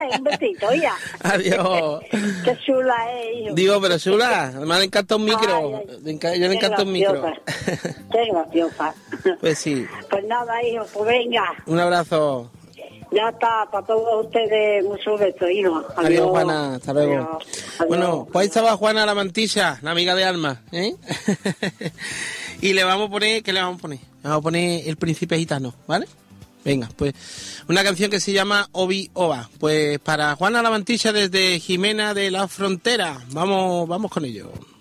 Un besito, ya. Adiós. Qué chula es, hijo. Digo, pero chula, además le encanta un micro. Yo le encanta un micro. Qué graciosa. Pues sí. Pues nada, hijo, pues venga. Un abrazo. Ya está, para todos ustedes, muchos besos, hijo. Adiós, Juana, hasta luego. Adiós. Bueno, pues ahí estaba Juana la Mantilla, la amiga de Alma, ¿eh? Y le vamos a poner, ¿qué le vamos a poner? Le vamos a poner El Príncipe Gitano, ¿vale? Venga, pues una canción que se llama Obi Oba. Pues para Juana la Mantilla desde Jimena de la Frontera. Vamos con ello.